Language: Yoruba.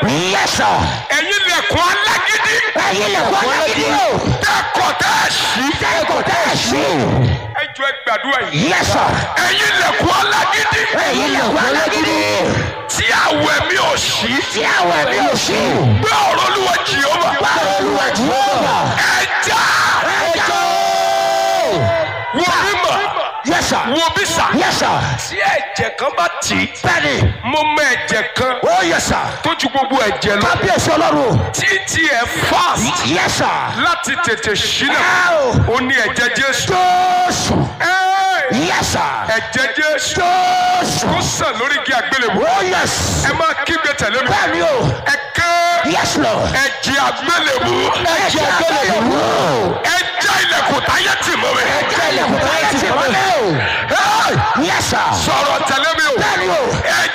Yes, sir. ẹ̀yin lẹ̀kùn alágídí. Ẹ̀yin lẹ̀kùn alágídí o. tẹ́kọ̀ tẹ́ ṣí. Tẹ́kọ̀ tẹ́ ṣí. ẹ jọ ẹ gbàdúrà yìí. Yes, sir. ẹ̀yin lẹ̀kùn alágídí. Ẹ̀yin lẹ̀kùn alágídí. tí àwẹ̀ mi ò ṣí. Tí àwọn ẹ̀mí ò ṣí. gbé ọ̀rọ̀ Olúwa Jèhófà. Báwo Olúwa Jèhófà? ẹja. Ẹjọ́. wo bí mà. Yes, sir. wo bí sà. Yes, sir. tí ẹ̀jẹ̀ kan bá tì í. Bẹ́ẹ̀ni. mo mọ ẹ̀jẹ̀ kan Oh, yes, sir. tó ju gbogbo ẹ̀jẹ̀ lọ. Kábíyèsí Ọlọ́run. títí ẹ̀ fast Yes, sir. láti tètè ṣílẹ̀. Ẹ o. ó ní ẹ̀jẹ̀ Jésù. Jésù. Ẹ́ẹ̀! Yes, sir. ẹ̀jẹ̀ Jésù Jésù. tó sàn lórí igi àgbélébùú. Oh, yes. ẹ máa kígbe tẹ̀lé mi. Bẹ́ẹ̀ni o. ẹ ké Yes, Lord. ẹ̀jẹ̀ àgbélébùú. Ẹ̀jẹ̀ àgbélébùú. ẹ̀jẹ̀ ilẹ̀kùn táyé tì mọ́ mi. Ẹ̀jẹ̀ ilẹ̀kùn táyé tì mọ́ mi o. Ẹ́ẹ̀! Yes, sir. sọ̀rọ̀ tẹ̀lé mi o. Bẹ́ẹ̀ni o.